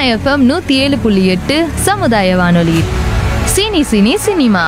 FM 107.8 சமுதாய வானொலி. Cine cine cinema.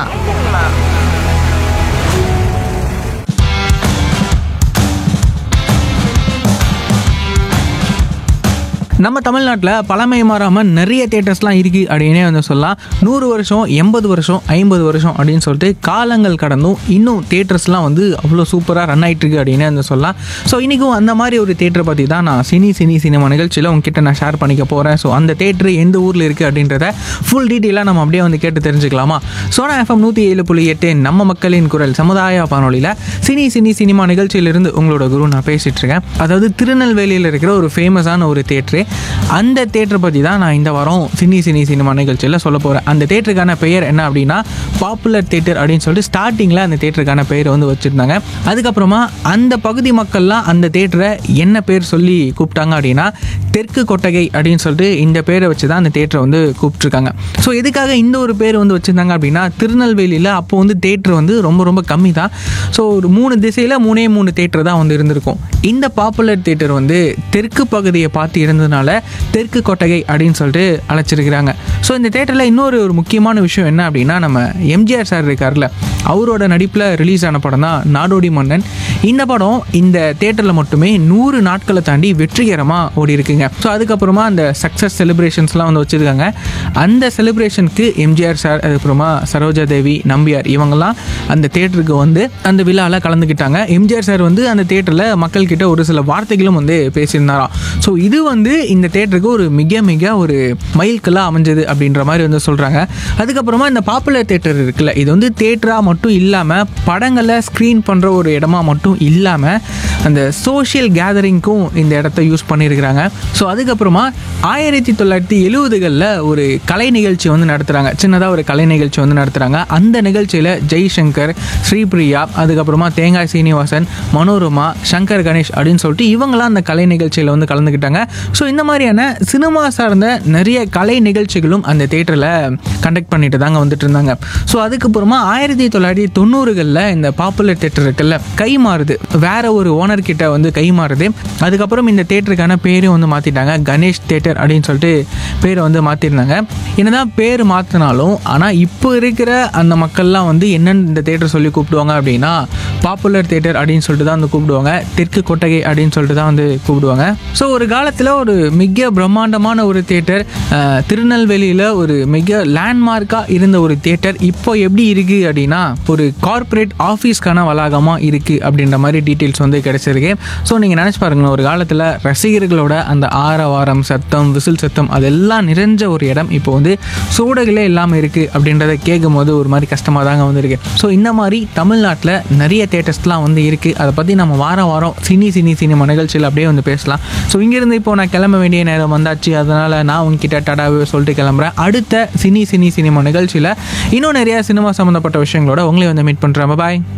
நம்ம தமிழ்நாட்டில் பழமை மாறாமல் நிறைய தேட்டர்ஸ்லாம் இருக்குது அப்படின்னே வந்து சொல்லலாம். 100 வருஷம், 80 வருஷம், 50 வருஷம் அப்படின்னு சொல்லிட்டு காலங்கள் கடந்தும் இன்னும் தேட்டர்ஸ்லாம் வந்து அவ்வளோ சூப்பராக ரன் ஆகிட்டுருக்கு அப்படின்னே வந்து சொல்லலாம். ஸோ இன்றைக்கும் அந்த மாதிரி ஒரு தேட்டரை பற்றி தான் நான் சினி சினிமா நிகழ்ச்சியில் உங்ககிட்ட நான் ஷேர் பண்ணிக்க போகிறேன். ஸோ அந்த தேட்டரு எந்த ஊரில் இருக்குது அப்படின்றத ஃபுல் டீட்டெயிலாக நம்ம அப்படியே வந்து கேட்டு தெரிஞ்சுக்கலாமா? சோனா எஃப்எம் 107.8 நம்ம மக்களின் குரல் சமுதாய வானொலியில் சினி சினிமா நிகழ்ச்சியிலிருந்து உங்களோட குரு நான் பேசிகிட்டு இருக்கேன். அதாவது திருநெல்வேலியில் இருக்கிற ஒரு ஃபேமஸான ஒரு தேட்டரு. அந்த தேட்டரை பற்றி தான் நான் இந்த வாரம் சினி சினிமா நிகழ்ச்சியில் சொல்ல போகிறேன். அந்த தேட்டருக்கான பெயர் என்ன அப்படின்னா பாப்புலர் தேட்டர் அப்படின்னு சொல்லிட்டு ஸ்டார்டிங்கில் அந்த தேட்டருக்கான பெயரை வந்து வச்சுருந்தாங்க. அதுக்கப்புறமா அந்த பகுதி மக்கள்லாம் அந்த தேட்டரை என்ன பேர் சொல்லி கூப்பிட்டாங்க அப்படின்னா தெற்கு கொட்டகை அப்படின்னு சொல்லிட்டு இந்த பேரை வச்சு தான் அந்த தேட்டரை வந்து கூப்பிட்ருக்காங்க. ஸோ எதுக்காக இந்த ஒரு பேர் வந்து வச்சுருந்தாங்க அப்படின்னா திருநெல்வேலியில் அப்போ வந்து தேட்டர் வந்து ரொம்ப கம்மி தான். ஸோ ஒரு 3 திசையில் 3 தேட்டர் தான் வந்து இருந்திருக்கும். இந்த பாப்புலர் தேட்டர் வந்து தெற்கு பகுதியை பார்த்து இருந்ததுனால தெற்கு கொட்டகை அப்படின்னு சொல்லிட்டு அழைச்சிருக்கிறாங்க. ஸோ இந்த தேட்டரில் இன்னொரு முக்கியமான விஷயம் என்ன அப்படின்னா நம்ம எம்ஜிஆர் சார் இருக்கார்ல, அவரோட நடிப்பில் ரிலீஸ் ஆன படம் தான் நாடோடி மன்னன். இந்த படம் இந்த தேட்டரில் மட்டுமே 100 நாட்களை தாண்டி வெற்றிகரமாக ஓடி இருக்குங்க. ஸோ அதுக்கப்புறமா அந்த சக்ஸஸ் செலிப்ரேஷன்ஸ்லாம் வந்து வச்சுருக்காங்க. அந்த செலிப்ரேஷனுக்கு எம்ஜிஆர் சார், அதுக்கப்புறமா சரோஜா தேவி, நம்பியார் இவங்கெல்லாம் அந்த தேட்டருக்கு வந்து அந்த விழாவில் கலந்துக்கிட்டாங்க. எம்ஜிஆர் சார் வந்து அந்த தேட்டரில் மக்கள்கிட்ட ஒரு சில வார்த்தைகளும் வந்து பேசியிருந்தாராம். ஸோ இது வந்து இந்த தேட்டருக்கு ஒரு மிக ஒரு மைல்கல்லாக அமைஞ்சது அப்படின்ற மாதிரி வந்து சொல்கிறாங்க. அதுக்கப்புறமா இந்த பாப்புலர் தேட்டர் இருக்குல்ல, இது வந்து தேட்டராக மட்டும் இல்லாமல் படங்களை ஸ்க்ரீன் பண்ணுற ஒரு இடமா மட்டும் இல்லாமல் அந்த சோஷியல் கேதரிங்க்கும் இந்த இடத்த யூஸ் பண்ணியிருக்கிறாங்க. ஸோ அதுக்கப்புறமா 1970களில் ஒரு கலை நிகழ்ச்சி வந்து நடத்துகிறாங்க. சின்னதாக ஒரு கலை நிகழ்ச்சி வந்து நடத்துகிறாங்க. அந்த நிகழ்ச்சியில் ஜெய்சங்கர், ஸ்ரீபிரியா, அதுக்கப்புறமா தேங்காய் சீனிவாசன், மனோரமா, சங்கர் கணேஷ் அப்படின்னு சொல்லிட்டு இவங்களாம் அந்த கலை நிகழ்ச்சியில் வந்து கலந்துக்கிட்டாங்க. ஸோ இந்த மாதிரியான சினிமா சார்ந்த நிறைய கலை நிகழ்ச்சிகளும் அந்த தேட்டரில் கண்டக்ட் பண்ணிட்டு தாங்க வந்துட்டு இருந்தாங்க. ஸோ அதுக்கப்புறமா 1990களில் இந்த பாப்புலர் தேட்டர் இருக்குல்ல கை மாறுது, வேற ஒரு ஓனர்கிட்ட வந்து கை மாறுது. அதுக்கப்புறம் இந்த தேட்டருக்கான பேரும் வந்து மாற்றிட்டாங்க. கணேஷ் தேட்டர் அப்படின்னு சொல்லிட்டு பேரை வந்து மாற்றிருந்தாங்க. என்னதான் பேர் மாற்றினாலும் ஆனால் இப்போ இருக்கிற அந்த மக்கள்லாம் வந்து என்னென்னு இந்த தேட்டர் சொல்லி கூப்பிடுவாங்க அப்படின்னா பாப்புலர் தேட்டர் அப்படின்னு சொல்லிட்டு தான் வந்து கூப்பிடுவாங்க. தெற்கு கொட்டகை அப்படின்னு சொல்லிட்டு தான் வந்து கூப்பிடுவாங்க. ஸோ ஒரு காலத்தில் ஒரு மிக பிரம்மாண்டமான ஒரு தேட்டர், திருநெல்வேலியில் ஒரு மிக லேண்ட்மார்க்காக இருந்த ஒரு தேட்டர் இப்போ எப்படி இருக்குது அப்படின்னா ஒரு கார்ப்பரேட் ஆஃபீஸ்க்கான வளாகமாக இருக்குது அப்படின்ற மாதிரி டீட்டெயில்ஸ் வந்து கிடைச்சிருக்கு. ஸோ நீங்கள் நினச்சி பாருங்களேன், ஒரு காலத்தில் ரசிகர்களோட அந்த ஆரவாரம், சத்தம், விசில் சத்தம் அதெல்லாம் நிறைஞ்ச ஒரு இடம் இப்போ வந்து சோடைகளே இல்லாமல் இருக்குது அப்படின்றத கேட்கும் போது ஒரு மாதிரி கஷ்டமாக தாங்க வந்துருக்கு. ஸோ இந்த மாதிரி தமிழ்நாட்டில் நிறைய தேட்டர்ஸ்லாம் வந்து இருக்குது. அதை பற்றி நம்ம வாரம் சினிமா நிகழ்ச்சியில் அப்படியே வந்து பேசலாம். ஸோ இங்கேருந்து இப்போ நான் கிளம்ப வேண்டிய நேரம் வந்தாச்சு. அதனால் நான் உங்ககிட்ட டாடாவே சொல்லிட்டு கிளம்புறேன். அடுத்த சினிமா நிகழ்ச்சியில் இன்னும் நிறைய சினிமா சம்மந்தப்பட்ட விஷயங்களோட உங்களை வந்து மீட் பண்ணுறேன். பாய்.